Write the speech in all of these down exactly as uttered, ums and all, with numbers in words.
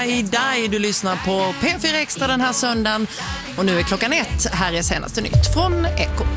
Die Die. Du lyssnar på P fyra Extra den här söndagen. Och nu är klockan ett. Här är senaste nytt från Ekot.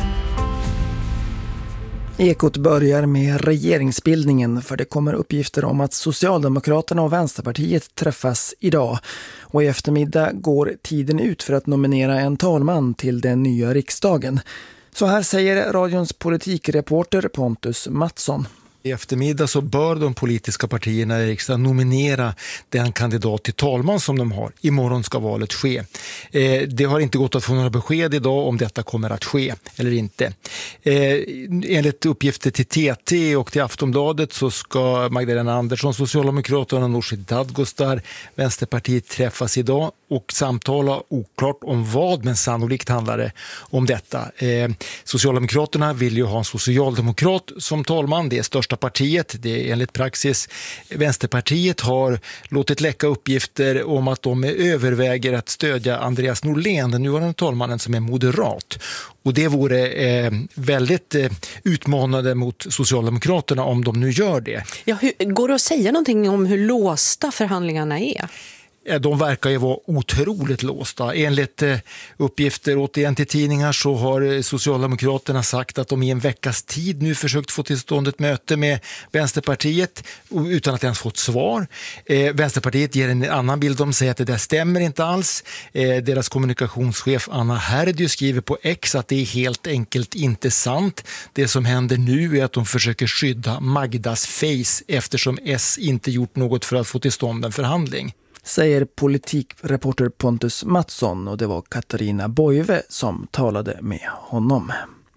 Ekot börjar med regeringsbildningen, för det kommer uppgifter om att Socialdemokraterna och Vänsterpartiet träffas idag. Och i eftermiddag går tiden ut för att nominera en talman till den nya riksdagen. Så här säger radions politikreporter Pontus Mattsson. I eftermiddag så bör de politiska partierna i riksdagen nominera den kandidat till talman som de har. Imorgon ska valet ske. Eh, det har inte gått att få några besked idag om detta kommer att ske eller inte. Eh, enligt uppgifter till T T och till Aftonbladet så ska Magdalena Andersson, Socialdemokraterna och Nooshi Dadgostar, Vänsterpartiet träffas idag och samtala oklart om vad, men sannolikt handlar det om detta. Eh, Socialdemokraterna vill ju ha en socialdemokrat som talman, det är största partiet, det är enligt praxis. Vänsterpartiet har låtit läcka uppgifter om att de överväger att stödja Andreas Norlén, den nuvarande talmannen, som är moderat. Och det vore eh, väldigt eh, utmanande mot Socialdemokraterna om de nu gör det. Ja, hur, går det att säga någonting om hur låsta förhandlingarna är? De verkar ju vara otroligt låsta. Enligt eh, uppgifter återigen till tidningar så har Socialdemokraterna sagt att de i en veckas tid nu försökt få till stånd ett möte med Vänsterpartiet utan att ens fått svar. Eh, Vänsterpartiet ger en annan bild. De säger att det där stämmer inte alls. Eh, deras kommunikationschef Anna Herdius skriver på X att det är helt enkelt inte sant. Det som händer nu är att de försöker skydda Magdas face eftersom S inte gjort något för att få till stånd en förhandling. Säger politikreporter Pontus Mattsson, och det var Katarina Boive som talade med honom.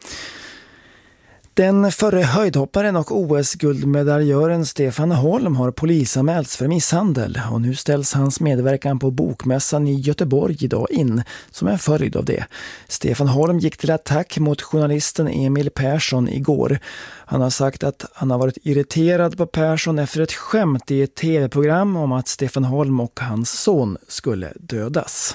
Den förre höjdhopparen och O S-guldmedaljören Stefan Holm har polisanmälts för misshandel, och nu ställs hans medverkan på bokmässan i Göteborg idag in som en följd av det. Stefan Holm gick till attack mot journalisten Emil Persson igår. Han har sagt att han har varit irriterad på Persson efter ett skämt i ett tv-program om att Stefan Holm och hans son skulle dödas.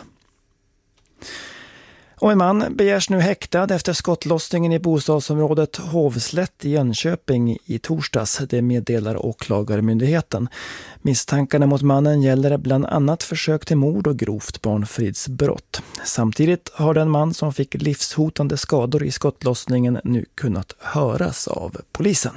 Och en man begärs nu häktad efter skottlossningen i bostadsområdet Hovslätt i Jönköping i torsdags. Det meddelar åklagarmyndigheten. Misstankarna mot mannen gäller bland annat försök till mord och grovt barnfridsbrott. Samtidigt har den man som fick livshotande skador i skottlossningen nu kunnat höras av polisen.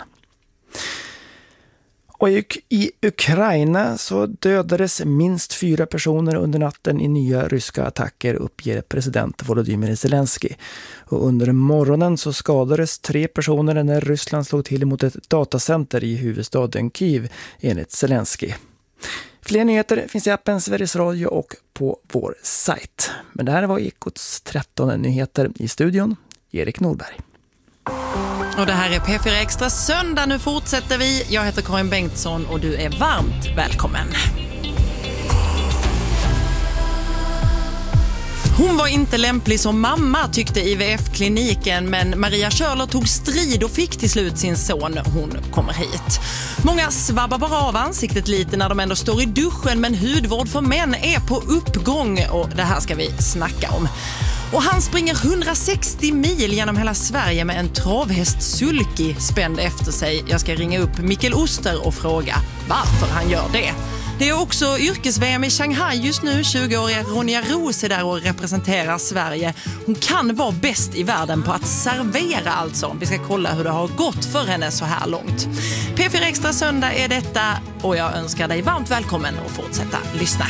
Och i Ukraina så dödades minst fyra personer under natten i nya ryska attacker, uppger president Volodymyr Zelensky. Och under morgonen så skadades tre personer när Ryssland slog till mot ett datacenter i huvudstaden Kyiv, enligt Zelensky. Fler nyheter finns i appen Sveriges Radio och på vår sajt. Men det här var Ekots trettonde nyheter. I studion, Erik Norberg. Och det här är P fyra Extra söndag. Nu fortsätter vi. Jag heter Karin Bengtsson och du är varmt välkommen. Hon var inte lämplig som mamma, tyckte I V F-kliniken, men Maria Körler tog strid och fick till slut sin son. Hon kommer hit. Många svabbar bara av ansiktet lite när de ändå står i duschen, men hudvård för män är på uppgång och det här ska vi snacka om. Och han springer hundrasextio mil genom hela Sverige med en travhäst sulky spänd efter sig. Jag ska ringa upp Mikael Oster och fråga varför han gör det. Det är också yrkes-V M i Shanghai just nu. tjugoåriga Ronja Roos är där och representerar Sverige. Hon kan vara bäst i världen på att servera alltså. Vi ska kolla hur det har gått för henne så här långt. P fyra Extra söndag är detta och jag önskar dig varmt välkommen och fortsätta lyssna.